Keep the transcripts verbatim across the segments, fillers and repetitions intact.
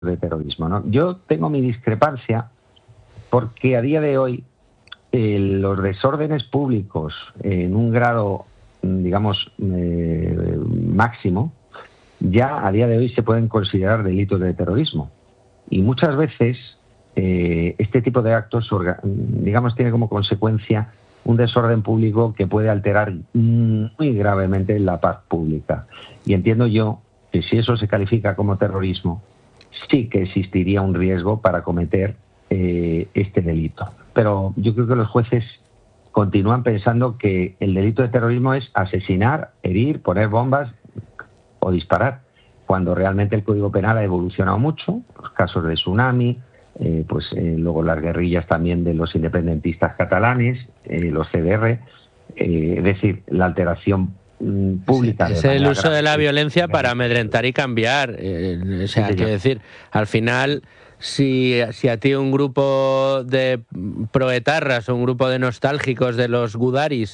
de terrorismo, ¿no? Yo tengo mi discrepancia porque a día de hoy eh, los desórdenes públicos en un grado, digamos, eh, máximo, ya a día de hoy se pueden considerar delitos de terrorismo. Y muchas veces eh, este tipo de actos, digamos, tiene como consecuencia un desorden público que puede alterar muy gravemente la paz pública. Y entiendo yo que si eso se califica como terrorismo, sí que existiría un riesgo para cometer eh, este delito. Pero yo creo que los jueces continúan pensando que el delito de terrorismo es asesinar, herir, poner bombas o disparar, cuando realmente el Código Penal ha evolucionado mucho, los casos de tsunami, eh, pues eh, luego las guerrillas también de los independentistas catalanes, eh, los C D R, eh, es decir, la alteración mm, pública. Es, es el uso grave de la violencia para amedrentar y cambiar, eh, o sea, sí, quiero decir, al final... Si, si a ti un grupo de proetarras o un grupo de nostálgicos de los gudaris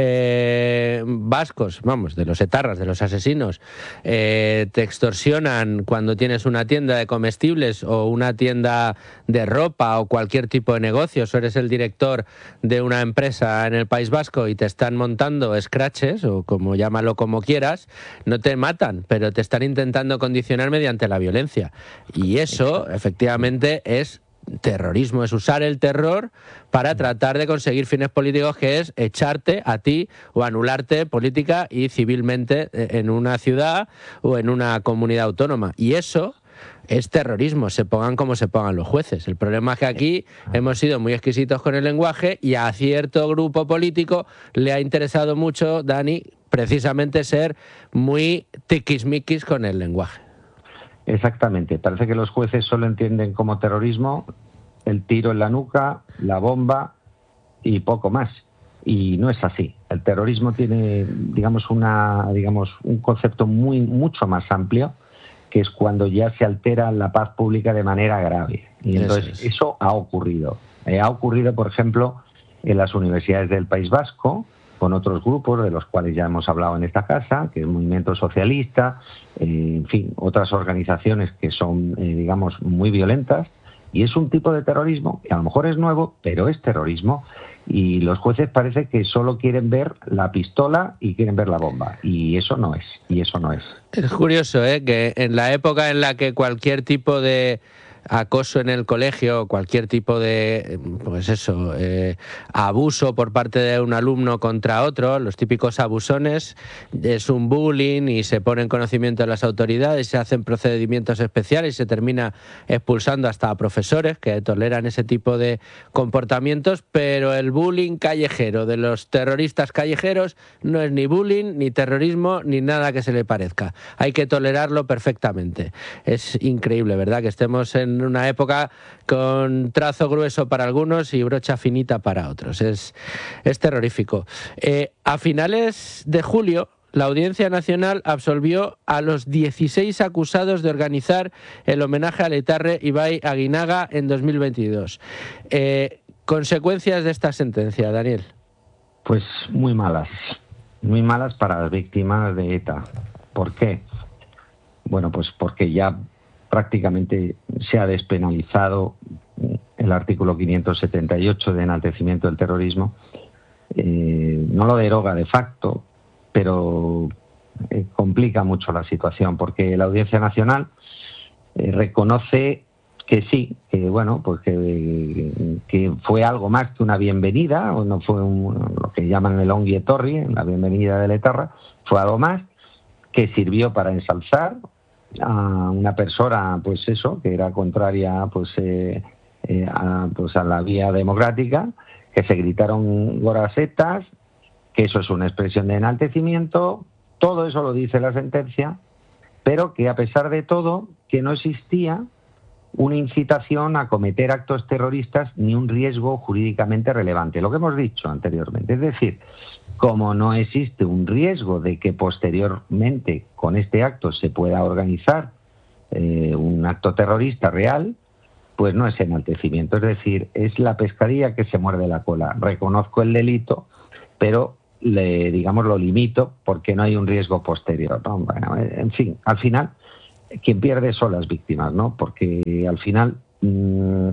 eh, vascos, vamos, de los etarras, de los asesinos, eh, te extorsionan cuando tienes una tienda de comestibles o una tienda de ropa o cualquier tipo de negocios, o eres el director de una empresa en el País Vasco y te están montando scratches, o como llámalo como quieras, no te matan, pero te están intentando condicionar mediante la violencia. Y eso, efectivamente, es terrorismo, es usar el terror para tratar de conseguir fines políticos, que es echarte a ti o anularte política y civilmente en una ciudad o en una comunidad autónoma. Y eso es terrorismo, se pongan como se pongan los jueces. El problema es que aquí hemos sido muy exquisitos con el lenguaje y a cierto grupo político le ha interesado mucho, Dani, precisamente ser muy tiquismiquis con el lenguaje. Exactamente. Parece que los jueces solo entienden como terrorismo el tiro en la nuca, la bomba y poco más. Y no es así. El terrorismo tiene, digamos, una, digamos, un concepto muy, mucho más amplio, que es cuando ya se altera la paz pública de manera grave. Y entonces eso, es. eso ha ocurrido. Eh, ha ocurrido, por ejemplo, en las universidades del País Vasco, con otros grupos de los cuales ya hemos hablado en esta casa, que es el Movimiento Socialista, eh, en fin, otras organizaciones que son, eh, digamos, muy violentas, y es un tipo de terrorismo que a lo mejor es nuevo, pero es terrorismo, y los jueces parece que solo quieren ver la pistola y quieren ver la bomba, y eso no es, y eso no es. Es curioso, ¿eh?, que en la época en la que cualquier tipo de acoso en el colegio, cualquier tipo de, pues eso, eh, abuso por parte de un alumno contra otro, los típicos abusones, es un bullying y se pone en conocimiento de las autoridades, se hacen procedimientos especiales y se termina expulsando hasta a profesores que toleran ese tipo de comportamientos, pero el bullying callejero de los terroristas callejeros no es ni bullying, ni terrorismo, ni nada que se le parezca. Hay que tolerarlo perfectamente. Es increíble, ¿verdad?, que estemos en una época con trazo grueso para algunos y brocha finita para otros. Es, es terrorífico. Eh, a finales de julio, la Audiencia Nacional absolvió a los dieciséis acusados de organizar el homenaje al etarre Ibai Aguinaga en dos mil veintidós. Eh, ¿Consecuencias de esta sentencia, Daniel? Pues muy malas. Muy malas para las víctimas de ETA. ¿Por qué? Bueno, pues porque ya prácticamente se ha despenalizado el artículo quinientos setenta y ocho de enaltecimiento del terrorismo. Eh, no lo deroga de facto, pero eh, complica mucho la situación, porque la Audiencia Nacional eh, reconoce que sí, que bueno, pues que, que fue algo más que una bienvenida, o no fue un, lo que llaman el ongi etorri, la bienvenida del etarra, fue algo más que sirvió para ensalzar a una persona, pues eso, que era contraria pues, eh, eh, a, pues a la vía democrática, que se gritaron gorasetas, que eso es una expresión de enaltecimiento, todo eso lo dice la sentencia, pero que a pesar de todo, que no existía una incitación a cometer actos terroristas ni un riesgo jurídicamente relevante, lo que hemos dicho anteriormente. Es decir, como no existe un riesgo de que posteriormente con este acto se pueda organizar eh, un acto terrorista real, pues no es enaltecimiento. Es decir, es la pescadilla que se muerde la cola. Reconozco el delito, pero le, digamos, lo limito porque no hay un riesgo posterior, ¿no? Bueno, en fin, al final quien pierde son las víctimas, ¿no? Porque al final mmm,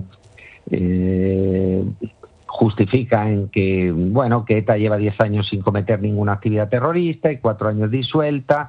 eh, justifica en que, bueno, que ETA lleva diez años sin cometer ninguna actividad terrorista y cuatro años disuelta,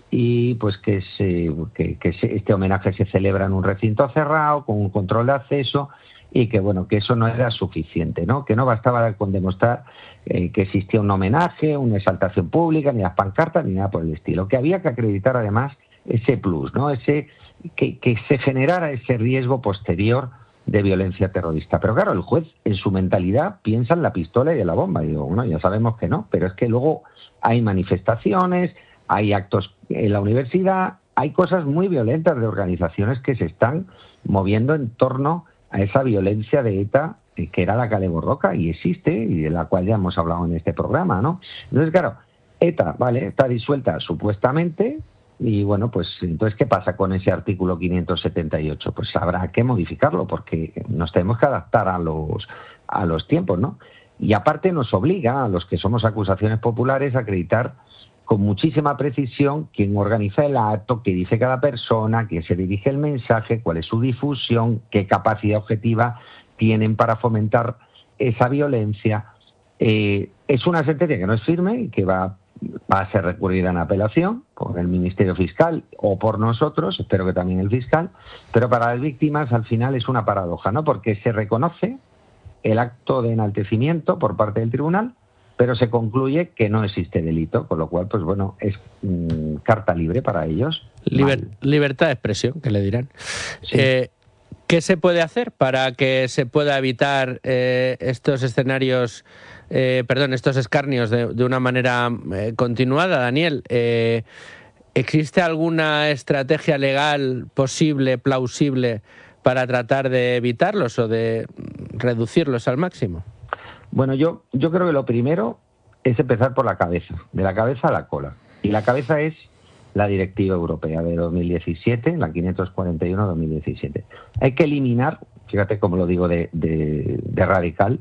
y pues que, se, que, que se, este homenaje se celebra en un recinto cerrado, con un control de acceso, y que, bueno, que eso no era suficiente, ¿no? Que no bastaba con demostrar eh, que existía un homenaje, una exaltación pública, ni las pancartas, ni nada por el estilo. Que había que acreditar, además, ese plus, ¿no? Ese que, que se generara ese riesgo posterior de violencia terrorista. Pero claro, el juez, en su mentalidad, piensa en la pistola y en la bomba. Y digo, bueno, ya sabemos que no, pero es que luego hay manifestaciones, hay actos en la universidad, hay cosas muy violentas de organizaciones que se están moviendo en torno a esa violencia de ETA, que era la Kale Borroka, y existe, y de la cual ya hemos hablado en este programa, ¿no? Entonces, claro, ETA, vale, está disuelta supuestamente, y bueno, pues entonces, ¿qué pasa con ese artículo quinientos setenta y ocho? Pues habrá que modificarlo, porque nos tenemos que adaptar a los, a los tiempos, ¿no? Y aparte nos obliga a los que somos acusaciones populares a acreditar con muchísima precisión quién organiza el acto, qué dice cada persona, quién se dirige el mensaje, cuál es su difusión, qué capacidad objetiva tienen para fomentar esa violencia. Eh, es una sentencia que no es firme y que va, va a ser recurrida en apelación por el Ministerio Fiscal o por nosotros, espero que también el fiscal, pero para las víctimas al final es una paradoja, ¿no? Porque se reconoce el acto de enaltecimiento por parte del tribunal, pero se concluye que no existe delito, con lo cual, pues bueno, es mmm, carta libre para ellos. Liber, libertad de expresión, que le dirán. Sí. Eh, ¿Qué se puede hacer para que se pueda evitar eh, estos escenarios, eh, perdón, estos escarnios de, de una manera eh, continuada, Daniel? Eh, ¿Existe alguna estrategia legal posible, plausible, para tratar de evitarlos o de reducirlos al máximo? Bueno, yo, yo creo que lo primero es empezar por la cabeza, de la cabeza a la cola. Y la cabeza es la Directiva Europea de dos mil diecisiete, la quinientos cuarenta y uno de dos mil diecisiete. Hay que eliminar, fíjate cómo lo digo de, de, de radical,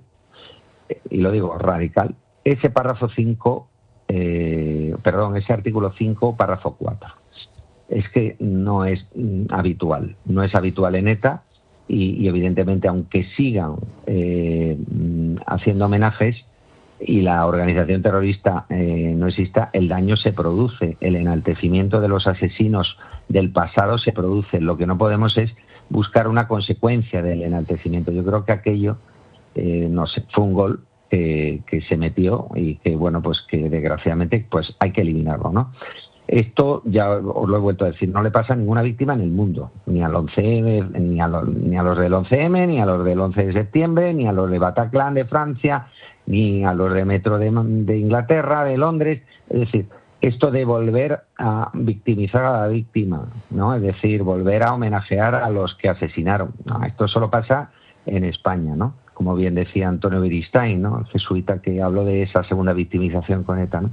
y lo digo radical, ese párrafo cinco, eh, perdón, ese artículo cinco, párrafo cuatro. Es que no es mm, habitual, no es habitual en ETA. Y, y evidentemente, aunque sigan eh, haciendo homenajes y la organización terrorista eh, no exista, el daño se produce, el enaltecimiento de los asesinos del pasado se produce. Lo que no podemos es buscar una consecuencia del enaltecimiento. Yo creo que aquello, eh, no sé, fue un gol eh, que se metió y que, bueno, pues que desgraciadamente pues hay que eliminarlo, ¿no? Esto, ya os lo he vuelto a decir, no le pasa a ninguna víctima en el mundo, ni al once eme, ni a los, ni a los del once eme, ni a los del once de septiembre, ni a los de Bataclan de Francia, ni a los de Metro de, de Inglaterra, de Londres. Es decir, esto de volver a victimizar a la víctima, ¿no? Es decir, volver a homenajear a los que asesinaron. No, esto solo pasa en España, ¿no? Como bien decía Antonio Beristain, ¿no? El jesuita que habló de esa segunda victimización con ETA, ¿no?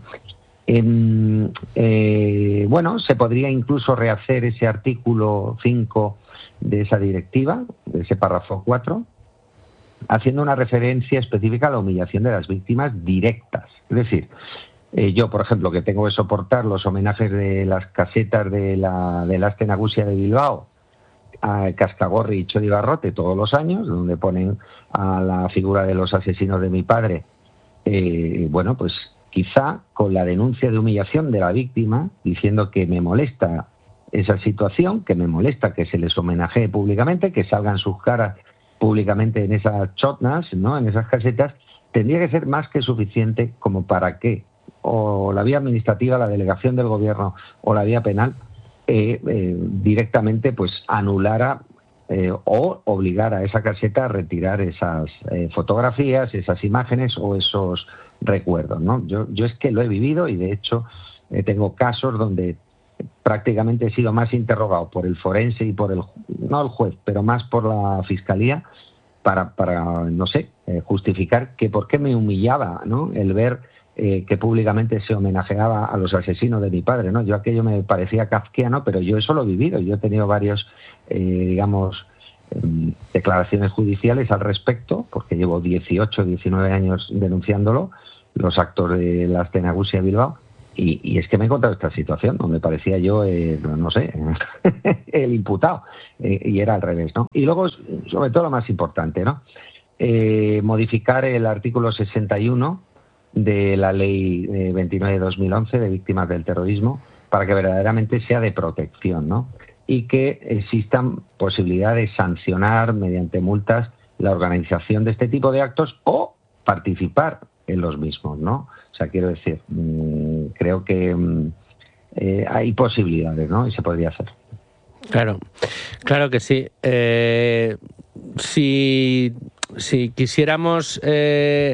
Eh, eh, bueno, se podría incluso rehacer ese artículo cinco de esa directiva, de ese párrafo cuatro, haciendo una referencia específica a la humillación de las víctimas directas. Es decir, eh, yo, por ejemplo, que tengo que soportar los homenajes de las casetas de la, de la Aste Nagusia de Bilbao, a Cascagorri y Txori Barrote todos los años, donde ponen a la figura de los asesinos de mi padre, eh, bueno, pues quizá con la denuncia de humillación de la víctima, diciendo que me molesta esa situación, que me molesta que se les homenajee públicamente, que salgan sus caras públicamente en esas chotnas, ¿no?, en esas casetas, tendría que ser más que suficiente como para que o la vía administrativa, la delegación del gobierno o la vía penal eh, eh, directamente pues anulara eh, o obligara a esa caseta a retirar esas eh, fotografías, esas imágenes o esos recuerdos, ¿no? Yo, yo es que lo he vivido y de hecho eh, tengo casos donde prácticamente he sido más interrogado por el forense y por el, no el juez, pero más por la fiscalía para, para no sé, eh, justificar que por qué me humillaba, ¿no?, el ver eh, que públicamente se homenajeaba a los asesinos de mi padre, ¿no? Yo aquello me parecía kafkiano, pero yo eso lo he vivido. Yo he tenido varios, eh, digamos, eh, declaraciones judiciales al respecto, porque llevo dieciocho, diecinueve años denunciándolo, los actos de la Aste Nagusia de Bilbao, Y, y es que me he encontrado esta situación donde parecía yo, eh, no sé, el imputado, eh, y era al revés, ¿no? Y luego, sobre todo lo más importante, ¿no? Eh, modificar el artículo sesenta y uno de la Ley eh, veintinueve de dos mil once de víctimas del terrorismo para que verdaderamente sea de protección, ¿no? Y que existan posibilidades de sancionar mediante multas la organización de este tipo de actos o participar en los mismos, ¿no? O sea, quiero decir, mmm, creo que mmm, eh, hay posibilidades, ¿no? Y se podría hacer. Claro, claro que sí. Eh, si, si quisiéramos eh,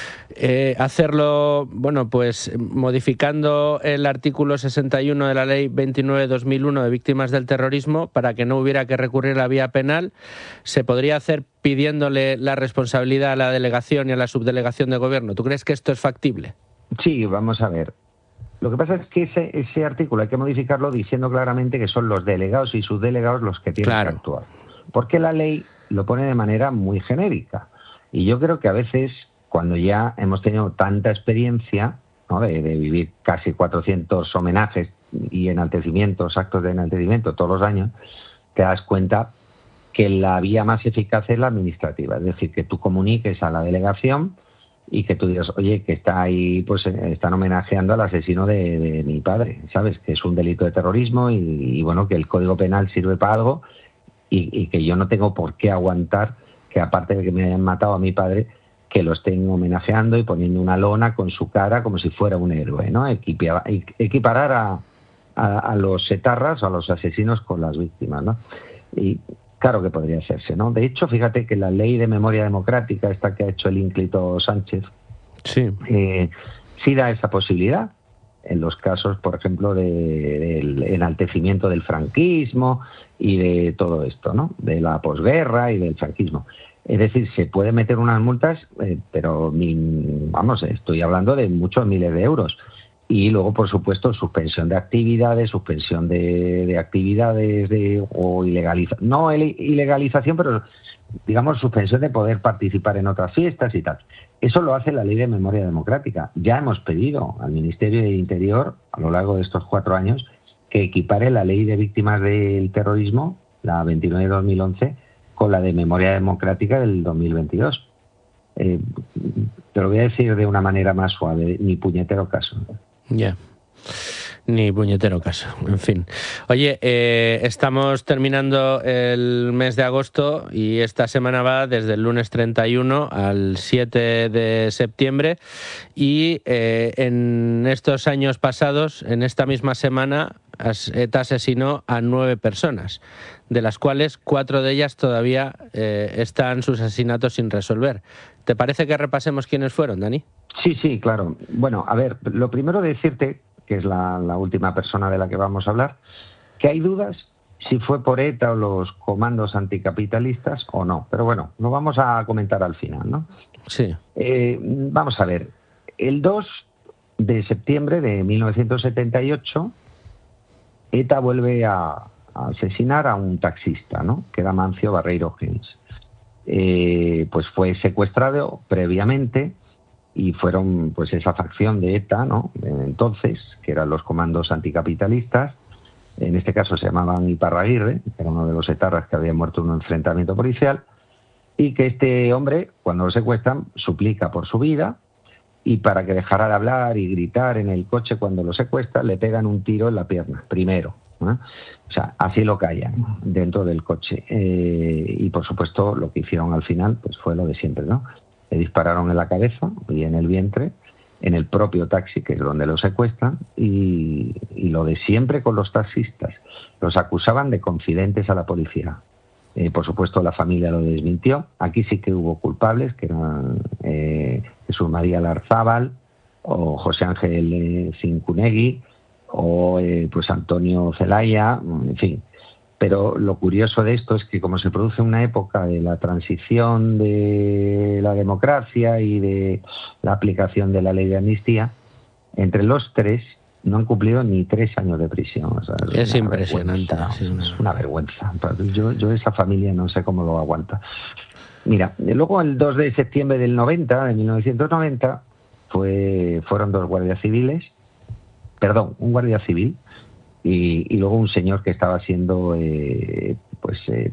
eh, hacerlo, bueno, pues modificando el artículo sesenta y uno de la Ley veintinueve de dos mil uno de víctimas del terrorismo para que no hubiera que recurrir a la vía penal, ¿se podría hacer pidiéndole la responsabilidad a la delegación y a la subdelegación de gobierno? ¿Tú crees que esto es factible? Sí, vamos a ver. Lo que pasa es que ese, ese artículo hay que modificarlo diciendo claramente que son los delegados y subdelegados los que tienen claro. que actuar. Porque la ley lo pone de manera muy genérica. Y yo creo que a veces, cuando ya hemos tenido tanta experiencia, ¿no? de, de vivir casi cuatrocientos homenajes y enaltecimientos, actos de enaltecimiento todos los años, te das cuenta que la vía más eficaz es la administrativa. Es decir, que tú comuniques a la delegación y que tú digas, oye, que está ahí, pues están homenajeando al asesino de, de mi padre, ¿sabes? Que es un delito de terrorismo y, y bueno, que el Código Penal sirve para algo y, y que yo no tengo por qué aguantar que, aparte de que me hayan matado a mi padre, que lo estén homenajeando y poniendo una lona con su cara como si fuera un héroe, ¿no? Equipar, equiparar a, a, a los etarras, a los asesinos con las víctimas, ¿no? Y claro que podría hacerse, ¿no? De hecho, fíjate que la ley de memoria democrática, esta que ha hecho el ínclito Sánchez, sí, eh, sí da esa posibilidad en los casos, por ejemplo, de, del enaltecimiento del franquismo y de todo esto, ¿no? De la posguerra y del franquismo. Es decir, se puede meter unas multas, eh, pero ni, vamos, estoy hablando de muchos miles de euros. Y luego, por supuesto, suspensión de actividades, suspensión de, de actividades de, o ilegalización, no ilegalización, pero digamos suspensión de poder participar en otras fiestas y tal. Eso lo hace la Ley de Memoria Democrática. Ya hemos pedido al Ministerio de Interior, a lo largo de estos cuatro años, que equipare la Ley de Víctimas del Terrorismo, la veintinueve de dos mil once, con la de Memoria Democrática del dos mil veintidós. Eh, te lo voy a decir de una manera más suave, ni puñetero caso. Ya, yeah. Ni puñetero caso, en fin. Oye, eh, estamos terminando el mes de agosto y esta semana va desde el lunes treinta y uno al siete de septiembre y eh, en estos años pasados, en esta misma semana, ETA asesinó a nueve personas, de las cuales cuatro de ellas todavía eh, están sus asesinatos sin resolver. ¿Te parece que repasemos quiénes fueron, Dani? Sí, sí, claro. Bueno, a ver, lo primero decirte, que es la, la última persona de la que vamos a hablar, que hay dudas si fue por ETA o los comandos anticapitalistas o no. Pero bueno, lo vamos a comentar al final, ¿no? Sí. Eh, vamos a ver. El dos de septiembre de mil novecientos setenta y ocho, ETA vuelve a, a asesinar a un taxista, ¿no? Que era Mancio Barreiro Gens. Eh, pues fue secuestrado previamente y fueron pues esa facción de ETA, ¿no? Entonces, que eran los comandos anticapitalistas, en este caso se llamaban Iparraguirre, que era uno de los etarras que había muerto en un enfrentamiento policial, y que este hombre, cuando lo secuestran, suplica por su vida, y para que dejara de hablar y gritar en el coche cuando lo secuestran, le pegan un tiro en la pierna, primero, ¿no? O sea, así lo callan dentro del coche. Eh, y por supuesto, lo que hicieron al final pues fue lo de siempre, ¿no? Le dispararon en la cabeza y en el vientre, en el propio taxi, que es donde lo secuestran, y, y lo de siempre con los taxistas. Los acusaban de confidentes a la policía. Eh, por supuesto, la familia lo desmintió. Aquí sí que hubo culpables, que eran eh, Jesús María Larzábal o José Ángel eh, Cincunegui o eh, pues Antonio Zelaya, en fin. Pero lo curioso de esto es que como se produce una época de la transición de la democracia y de la aplicación de la ley de amnistía, entre los tres no han cumplido ni tres años de prisión. O sea, es, es impresionante. Sí, es una vergüenza. Yo, yo esa familia no sé cómo lo aguanta. Mira, luego el dos de septiembre del noventa, de mil novecientos noventa, fue, fueron dos guardias civiles perdón, un guardia civil y, y luego un señor que estaba siendo, eh, pues, eh,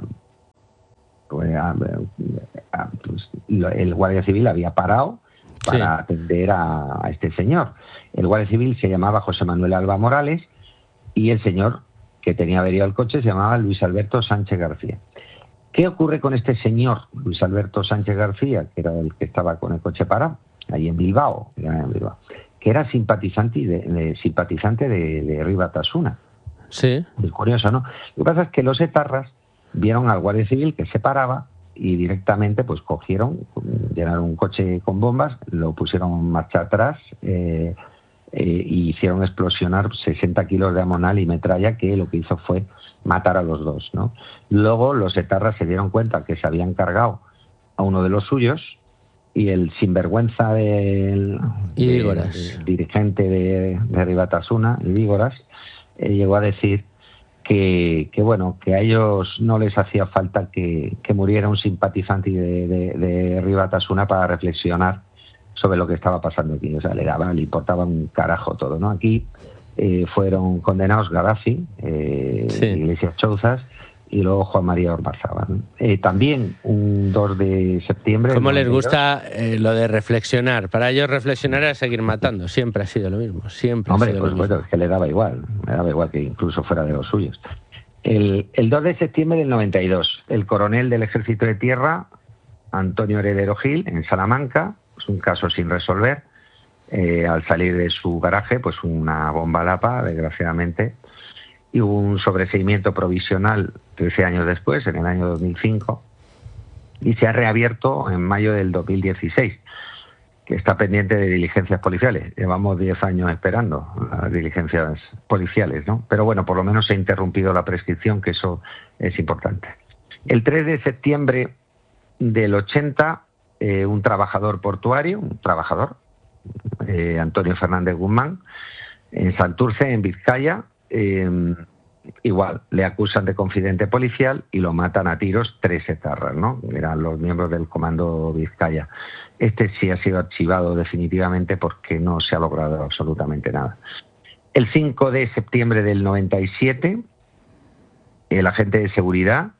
pues, a, a, pues, el guardia civil había parado para sí. atender a, a este señor. El guardia civil se llamaba José Manuel Alba Morales y el señor que tenía averiado el coche se llamaba Luis Alberto Sánchez García. ¿Qué ocurre con este señor, Luis Alberto Sánchez García, que era el que estaba con el coche parado, ahí en Bilbao, en Bilbao que era simpatizante de, de, simpatizante de, de Herri Batasuna? Sí. Es curioso, ¿no? Lo que pasa es que los etarras vieron al guardia civil que se paraba y directamente pues cogieron, llenaron un coche con bombas, lo pusieron marcha atrás eh, eh, y hicieron explosionar sesenta kilos de amonal y metralla, que lo que hizo fue matar a los dos, ¿no? Luego los etarras se dieron cuenta que se habían cargado a uno de los suyos y el sinvergüenza del, del dirigente de, de Herri Batasuna, Idígoras, eh, llegó a decir que, que bueno, que a ellos no les hacía falta que, que muriera un simpatizante de, de, de Herri Batasuna para reflexionar sobre lo que estaba pasando aquí. O sea, le daba, le importaba un carajo todo, ¿no? Aquí eh, fueron condenados Gaddafi, eh, sí. Iglesias Chouzas y luego Juan María Ormazábal. Eh, también un dos de septiembre... ¿Cómo les gusta eh, lo de reflexionar? Para ellos reflexionar era seguir matando. Siempre ha sido lo mismo. Siempre Hombre, ha sido pues lo mismo. Bueno, es que le daba igual. Le daba igual que incluso fuera de los suyos. El, el dos de septiembre del noventa y dos, el coronel del Ejército de Tierra, Antonio Heredero Gil, en Salamanca, es un caso sin resolver. Eh, al salir de su garaje, pues una bomba lapa, desgraciadamente, y hubo un sobreseimiento provisional trece años después, en el año dos mil cinco, y se ha reabierto en mayo del dos mil dieciséis, que está pendiente de diligencias policiales. Llevamos diez años esperando las diligencias policiales, ¿no? Pero bueno, por lo menos se ha interrumpido la prescripción, que eso es importante. El tres de septiembre del ochenta, eh, un trabajador portuario, un trabajador, eh, Antonio Fernández Guzmán, en Santurce, en Vizcaya, Eh, igual, le acusan de confidente policial y lo matan a tiros tres etarras, ¿no? Eran los miembros del Comando Vizcaya. Este sí ha sido archivado definitivamente porque no se ha logrado absolutamente nada. El cinco de septiembre del noventa y siete, el agente de seguridad,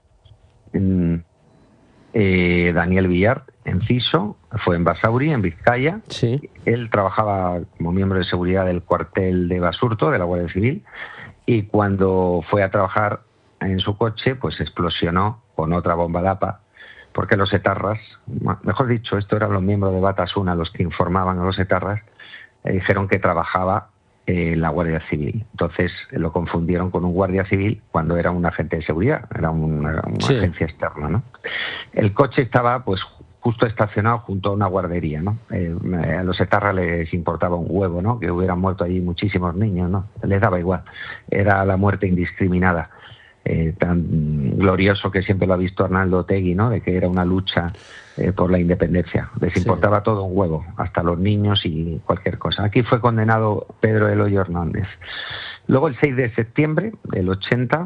eh, Daniel Villar, Enciso, fue en Basauri, en Vizcaya. Sí. Él trabajaba como miembro de seguridad del cuartel de Basurto, de la Guardia Civil, y cuando fue a trabajar en su coche, pues explosionó con otra bomba lapa, porque los etarras, mejor dicho, estos eran los miembros de Batasuna los que informaban a los etarras, eh, dijeron que trabajaba en la Guardia Civil. Entonces lo confundieron con un guardia civil cuando era un agente de seguridad, era una, una sí. agencia externa, ¿no? El coche estaba pues justo estacionado junto a una guardería, ¿no? Eh, a los etarras les importaba un huevo, ¿no? Que hubieran muerto allí muchísimos niños, ¿no? Les daba igual. Era la muerte indiscriminada. Eh, tan glorioso que siempre lo ha visto Arnaldo Otegi, ¿no? De que era una lucha eh, por la independencia. Les importaba sí. todo un huevo, hasta los niños y cualquier cosa. Aquí fue condenado Pedro Eloy Hernández. Luego, el seis de septiembre del ochenta,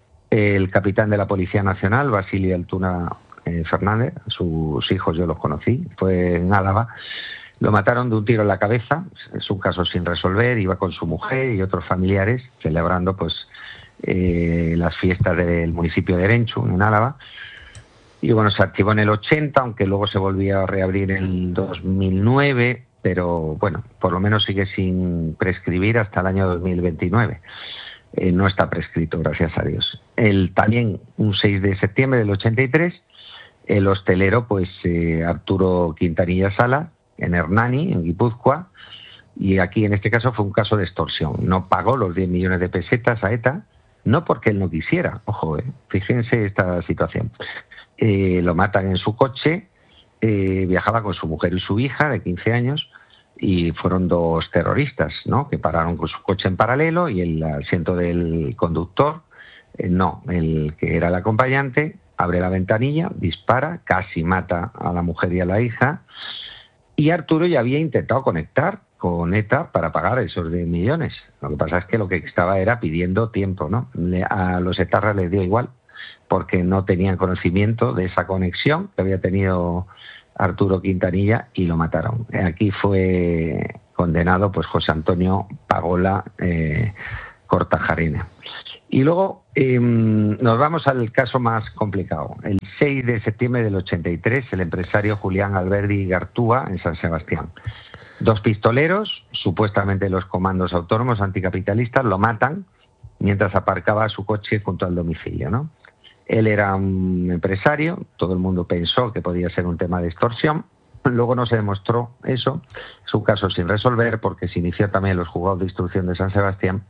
el capitán de la Policía Nacional, Basilio Altuna eh, Fernández, sus hijos yo los conocí, fue en Álava, lo mataron de un tiro en la cabeza. Es un caso sin resolver. Iba con su mujer y otros familiares celebrando pues Eh, las fiestas del municipio de Erenchu, en Álava, y bueno, se activó en el ochenta, aunque luego se volvió a reabrir en el dos mil nueve, pero bueno, por lo menos sigue sin prescribir hasta el año dos mil veintinueve. Eh, no está prescrito, gracias a Dios. El, también un seis de septiembre del ochenta y tres, el hostelero pues eh, Arturo Quintanilla Sala, en Hernani, en Guipúzcoa, y aquí en este caso fue un caso de extorsión. No pagó los diez millones de pesetas a ETA, no porque él no quisiera, ojo, eh, fíjense esta situación. Eh, lo matan en su coche, eh, viajaba con su mujer y su hija de quince años, y fueron dos terroristas, ¿no? Que pararon con su coche en paralelo y el asiento del conductor, eh, no, el que era el acompañante, abre la ventanilla, dispara, casi mata a la mujer y a la hija, y Arturo ya había intentado conectar con ETA para pagar esos diez millones. Lo que pasa es que lo que estaba era pidiendo tiempo, ¿no? Le, a los etarras les dio igual, porque no tenían conocimiento de esa conexión que había tenido Arturo Quintanilla y lo mataron. Aquí fue condenado pues José Antonio Pagola eh, Kortajarena. Y luego eh, nos vamos al caso más complicado. El seis de septiembre del ochenta y tres, el empresario Julián Alberdi Gartúa, en San Sebastián. Dos pistoleros, supuestamente los comandos autónomos anticapitalistas, lo matan mientras aparcaba su coche junto al domicilio, ¿no? Él era un empresario, todo el mundo pensó que podía ser un tema de extorsión. Luego no se demostró eso, es un caso sin resolver porque se inició también en los juzgados de instrucción de San Sebastián.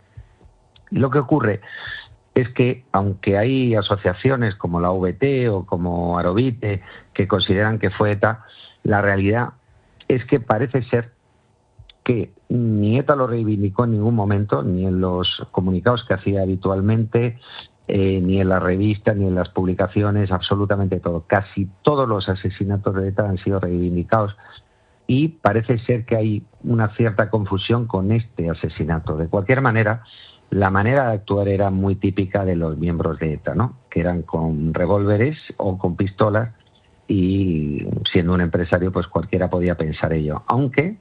Lo que ocurre es que, aunque hay asociaciones como la V T o como Arovite que consideran que fue ETA, la realidad es que parece ser que ni ETA lo reivindicó en ningún momento, ni en los comunicados que hacía habitualmente, eh, ni en las revistas, ni en las publicaciones, absolutamente todo. Casi todos los asesinatos de ETA han sido reivindicados y parece ser que hay una cierta confusión con este asesinato. De cualquier manera, la manera de actuar era muy típica de los miembros de ETA, ¿no? Que eran con revólveres o con pistolas y, siendo un empresario, pues cualquiera podía pensar ello. Aunque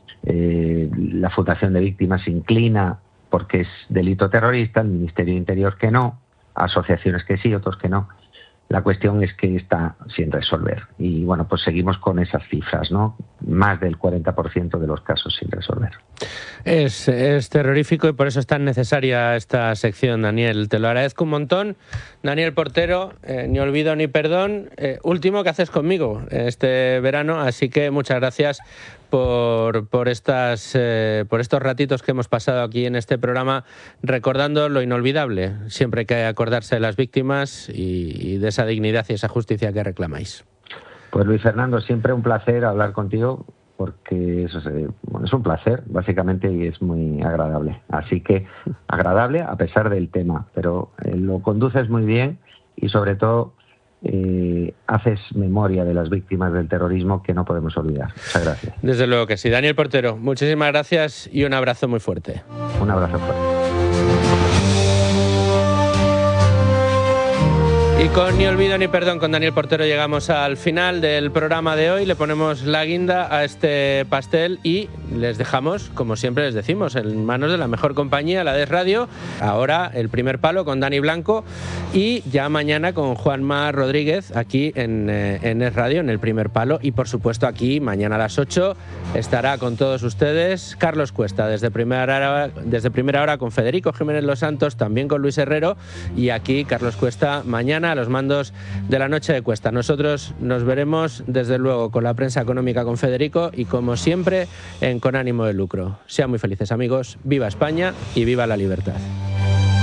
eh, la Fundación de Víctimas se inclina porque es delito terrorista, el Ministerio de Interior que no, asociaciones que sí, otros que no. La cuestión es que está sin resolver. Y bueno, pues seguimos con esas cifras, ¿no? Más del cuarenta por ciento de los casos sin resolver. Es, es terrorífico y por eso es tan necesaria esta sección, Daniel. Te lo agradezco un montón. Daniel Portero, eh, ni olvido ni perdón. Eh, último que haces conmigo este verano, así que muchas gracias por, por, estas, eh, por estos ratitos que hemos pasado aquí en este programa recordando lo inolvidable. Siempre hay que acordarse de las víctimas y, y de esa dignidad y esa justicia que reclamáis. Pues Luis Fernando, siempre un placer hablar contigo porque eso es, bueno, es un placer básicamente y es muy agradable. Así que agradable a pesar del tema, pero eh, lo conduces muy bien y sobre todo eh, haces memoria de las víctimas del terrorismo que no podemos olvidar. Muchas gracias. Desde luego que sí. Daniel Portero, muchísimas gracias y un abrazo muy fuerte. Un abrazo fuerte. Y con Ni olvido ni perdón con Daniel Portero llegamos al final del programa de hoy. Le ponemos la guinda a este pastel y les dejamos, como siempre les decimos, en manos de la mejor compañía, la de Radio. Ahora el primer palo con Dani Blanco y ya mañana con Juanma Rodríguez aquí en, eh, en Es Radio, en el primer palo. Y por supuesto aquí mañana a las ocho estará con todos ustedes Carlos Cuesta desde primera hora, desde primera hora con Federico Jiménez Los Santos, también con Luis Herrero y aquí Carlos Cuesta mañana a los mandos de la noche de Cuesta. Nosotros nos veremos desde luego con la prensa económica con Federico y como siempre en Con ánimo de lucro. Sean muy felices amigos, viva España y viva la libertad.